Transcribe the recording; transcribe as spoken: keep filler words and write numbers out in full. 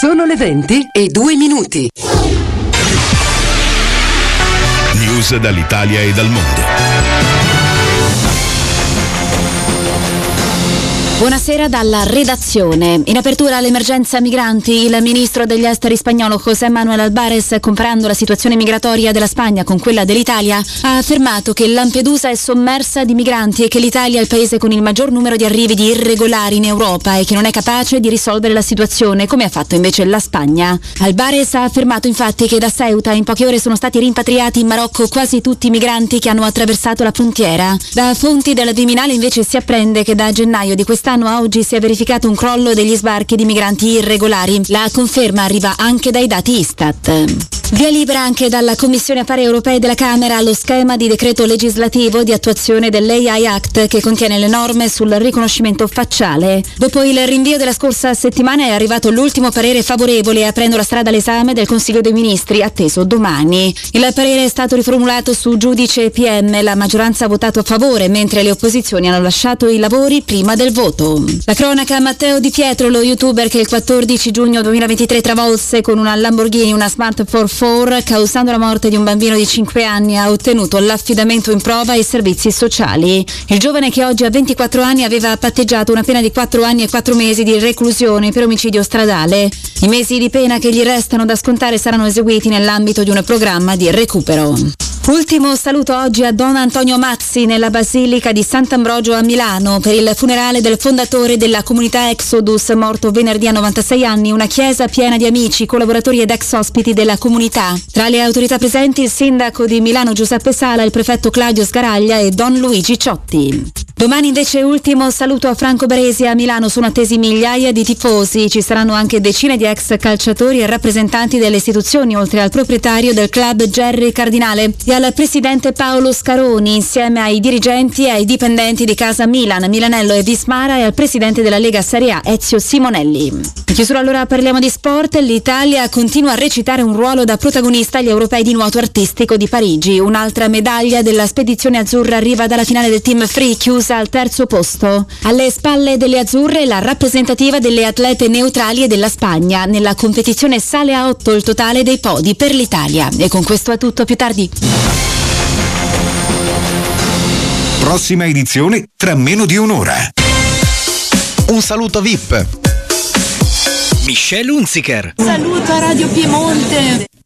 Sono le venti e due minuti. News dall'Italia e dal mondo. Buonasera dalla redazione. In apertura all'emergenza migranti, il ministro degli esteri spagnolo José Manuel Álvarez, comparando la situazione migratoria della Spagna con quella dell'Italia, ha affermato che Lampedusa è sommersa di migranti e che l'Italia è il paese con il maggior numero di arrivi di irregolari in Europa e che non è capace di risolvere la situazione, come ha fatto invece la Spagna. Álvarez ha affermato infatti che da Ceuta in poche ore sono stati rimpatriati in Marocco quasi tutti i migranti che hanno attraversato la frontiera. Da fonti del Viminale invece si apprende che da gennaio di quest'anno a oggi si è verificato un crollo degli sbarchi di migranti irregolari. La conferma arriva anche dai dati Istat. Via libera anche dalla Commissione Affari Europei della Camera allo schema di decreto legislativo di attuazione dell'A I Act che contiene le norme sul riconoscimento facciale. Dopo il rinvio della scorsa settimana è arrivato l'ultimo parere favorevole aprendo la strada all'esame del Consiglio dei Ministri atteso domani. Il parere è stato riformulato su giudice e P M, la maggioranza ha votato a favore mentre le opposizioni hanno lasciato i lavori prima del voto. La cronaca: Matteo Di Pietro, lo youtuber che il quattordici giugno duemilaventitré travolse con una Lamborghini una Smart quattro quattro causando la morte di un bambino di cinque anni, ha ottenuto l'affidamento in prova ai servizi sociali. Il giovane, che oggi ha ventiquattro anni, aveva patteggiato una pena di quattro anni e quattro mesi di reclusione per omicidio stradale. I mesi di pena che gli restano da scontare saranno eseguiti nell'ambito di un programma di recupero. Ultimo saluto oggi a Don Antonio Mazzi nella Basilica di Sant'Ambrogio a Milano per il funerale del fondatore della comunità Exodus, morto venerdì a novantasei anni, una chiesa piena di amici, collaboratori ed ex ospiti della comunità. Tra le autorità presenti il sindaco di Milano Giuseppe Sala, il prefetto Claudio Sgaraglia e Don Luigi Ciotti. Domani invece ultimo saluto a Franco Baresi a Milano, sono attesi migliaia di tifosi, ci saranno anche decine di ex calciatori e rappresentanti delle istituzioni, oltre al proprietario del club Gerry Cardinale e al presidente Paolo Scaroni, insieme ai dirigenti e ai dipendenti di Casa Milan, Milanello e Vismara e al presidente della Lega Serie A Ezio Simonelli. In chiusura allora parliamo di sport. L'Italia continua a recitare un ruolo da protagonista agli europei di nuoto artistico di Parigi. Un'altra medaglia della spedizione azzurra arriva dalla finale del team free, chiusa al terzo posto. Alle spalle delle azzurre la rappresentativa delle atlete neutrali e della Spagna. Nella competizione sale a otto il totale dei podi per l'Italia. E con questo è tutto, più tardi. Prossima edizione tra meno di un'ora. Un saluto V I P. Michelle Hunziker. Saluto a Radio Piemonte.